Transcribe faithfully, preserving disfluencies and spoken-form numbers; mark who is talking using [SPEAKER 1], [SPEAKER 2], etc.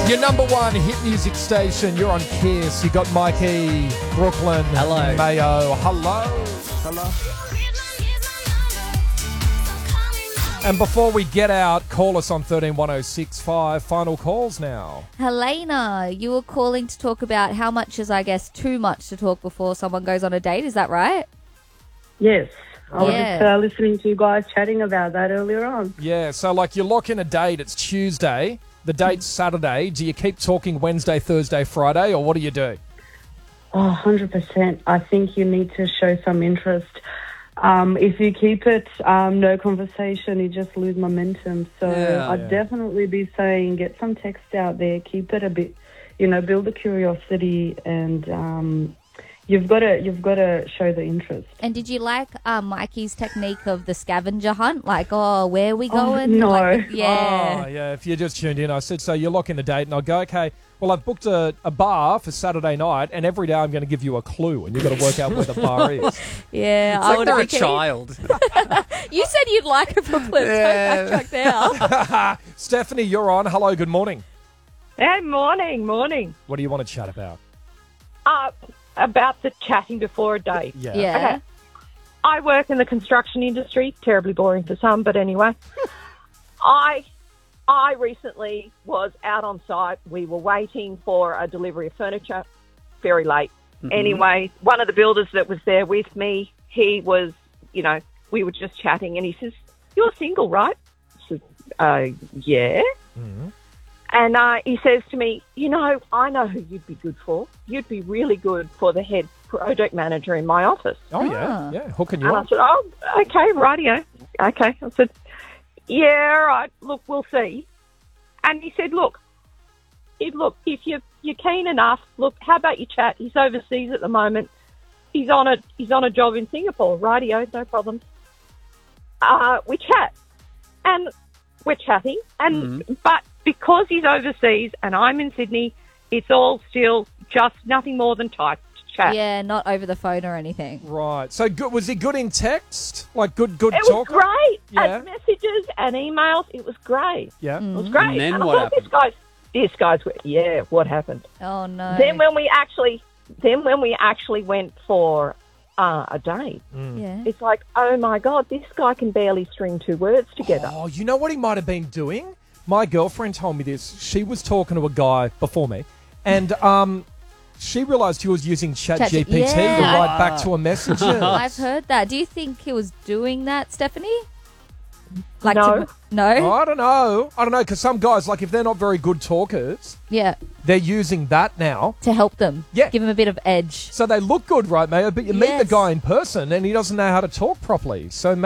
[SPEAKER 1] Your number one hit music station. You're on Kiss. You got Mikey, Brooklyn,
[SPEAKER 2] Hello.
[SPEAKER 1] Mayo. Hello.
[SPEAKER 2] Hello.
[SPEAKER 1] And before we get out, call us on thirteen one oh six five. Final calls now.
[SPEAKER 3] Helena, you were calling to talk about how much is, I guess, too much to talk before someone goes on a date. Is that right?
[SPEAKER 4] Yes. I was
[SPEAKER 3] Yeah.
[SPEAKER 4] just uh, listening to you guys chatting about that earlier on.
[SPEAKER 1] Yeah, so like you lock in a date, it's Tuesday, the date's Saturday. Do you keep talking Wednesday, Thursday, Friday, or what do you do?
[SPEAKER 4] Oh, one hundred percent. I think you need to show some interest. Um, if you keep it um, no conversation, you just lose momentum. So
[SPEAKER 2] Yeah,
[SPEAKER 4] I'd
[SPEAKER 1] yeah.
[SPEAKER 4] definitely be saying get some text out there, keep it a bit, you know, build a curiosity, and um, you've got to you've got to show the interest.
[SPEAKER 3] And did you like uh, Mikey's technique of the scavenger hunt? Like, oh, where are we
[SPEAKER 4] Oh,
[SPEAKER 3] going?
[SPEAKER 4] no.
[SPEAKER 3] Like, yeah.
[SPEAKER 1] Oh, yeah, if you just tuned in, I said, so you lock in a date, and I'll go, okay, well, I've booked a, a bar for Saturday night, and every day I'm going to give you a clue, and you've got to work out where the bar is.
[SPEAKER 3] Yeah,
[SPEAKER 2] It's
[SPEAKER 3] I
[SPEAKER 2] like
[SPEAKER 3] would
[SPEAKER 2] they're a
[SPEAKER 3] have been
[SPEAKER 2] child.
[SPEAKER 3] You said you'd like it for clips.
[SPEAKER 2] Yeah.
[SPEAKER 3] Don't backtrack now.
[SPEAKER 1] Stephanie, you're on. Hello, good morning.
[SPEAKER 5] Hey, morning, morning.
[SPEAKER 1] What do you want to chat about?
[SPEAKER 5] Uh, about the chatting before a date.
[SPEAKER 1] Yeah.
[SPEAKER 3] Yeah.
[SPEAKER 5] Okay. I work in the construction industry. Terribly boring for some, but anyway. I I recently was out on site. We were waiting for a delivery of furniture. Very late.
[SPEAKER 2] Mm-hmm.
[SPEAKER 5] Anyway, one of the builders that was there with me, he was, you know, we were just chatting, and he says, "You're single, right?" I said, uh, yeah.
[SPEAKER 1] Mhm.
[SPEAKER 5] And uh, he says to me, "You know, I know who you'd be good for. You'd be really good for the head project manager in my office."
[SPEAKER 1] Oh, yeah,
[SPEAKER 3] Ah.
[SPEAKER 1] yeah, hooking you
[SPEAKER 5] And I
[SPEAKER 1] up.
[SPEAKER 5] said, "Oh, okay, rightio. Okay." I said, "Yeah, all right, look, we'll see." And he said, look, if, look, if you're, you're keen enough, look, how about you chat? He's overseas at the moment. He's on a, he's on a job in Singapore. Rightio, no problem. Uh, we chat. And we're chatting. And But because he's overseas and I'm in Sydney, it's all still just nothing more than type chat.
[SPEAKER 3] Yeah, not over the phone or anything.
[SPEAKER 1] Right. So good, was he good in text? Like good, good
[SPEAKER 5] It was
[SPEAKER 1] talker?
[SPEAKER 5] great.
[SPEAKER 1] Yeah.
[SPEAKER 5] And messages and emails, it was great.
[SPEAKER 1] Yeah.
[SPEAKER 5] It was great.
[SPEAKER 2] And then
[SPEAKER 5] I
[SPEAKER 2] what
[SPEAKER 5] thought, this guy's, this guy's, yeah, what happened?
[SPEAKER 3] Oh, no.
[SPEAKER 5] Then when we actually, then when we actually went for uh, a date,
[SPEAKER 3] Yeah.
[SPEAKER 5] it's like, oh my God, this guy can barely string two words together.
[SPEAKER 1] Oh, you know what he might have been doing? My girlfriend told me this. She was talking to a guy before me, and um, she realised he was using ChatGPT to
[SPEAKER 3] yeah.
[SPEAKER 1] write back to a message.
[SPEAKER 3] I've heard that. Do you think he was doing that, Stephanie? Like
[SPEAKER 5] No.
[SPEAKER 3] To, no?
[SPEAKER 1] I don't know. I don't know, because some guys, like, if they're not very good talkers,
[SPEAKER 3] Yeah.
[SPEAKER 1] they're using that now.
[SPEAKER 3] To help them.
[SPEAKER 1] Yeah.
[SPEAKER 3] Give him a bit of edge.
[SPEAKER 1] So they look good, right, Mayo? But you meet the
[SPEAKER 3] Yes.
[SPEAKER 1] guy in person, and he doesn't know how to talk properly. So